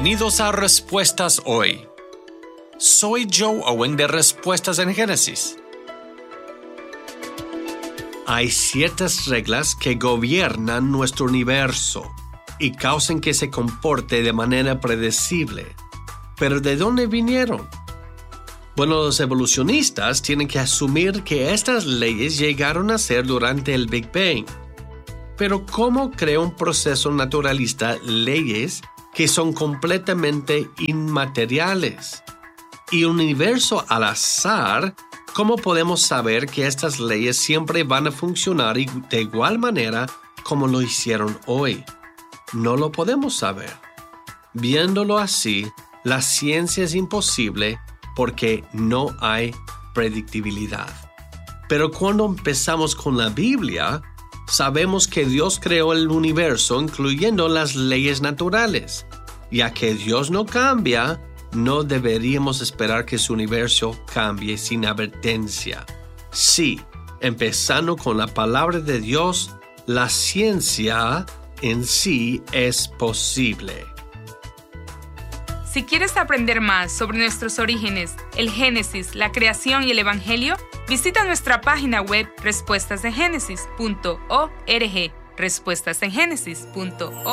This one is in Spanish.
Bienvenidos a Respuestas Hoy. Soy Joe Owen de Respuestas en Génesis. Hay ciertas reglas que gobiernan nuestro universo y causan que se comporte de manera predecible. ¿Pero de dónde vinieron? Bueno, los evolucionistas tienen que asumir que estas leyes llegaron a ser durante el Big Bang. Pero ¿cómo crea un proceso naturalista leyes que son completamente inmateriales? Y un universo al azar, ¿cómo podemos saber que estas leyes siempre van a funcionar de igual manera como lo hicieron hoy? No lo podemos saber. Viéndolo así, la ciencia es imposible porque no hay predictibilidad. Pero cuando empezamos con la Biblia, sabemos que Dios creó el universo incluyendo las leyes naturales. Ya que Dios no cambia, no deberíamos esperar que su universo cambie sin advertencia. Sí, empezando con la palabra de Dios, la ciencia en sí es posible. Si quieres aprender más sobre nuestros orígenes, el Génesis, la creación y el Evangelio, visita nuestra página web respuestasengenesis.org. respuestasengenesis.org